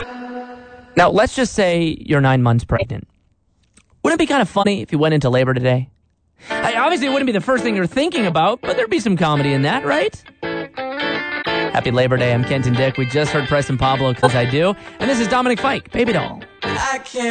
Now, let's just say you're 9 months pregnant. Wouldn't it be kind of funny if you went into labor today? Obviously, it wouldn't be the first thing you're thinking about, but there'd be some comedy in that, right? Happy Labor Day. I'm Kenton Dick. We just heard Preston Pablo, 'Cause I Do. And this is Dominic Fike, Baby Doll. I can't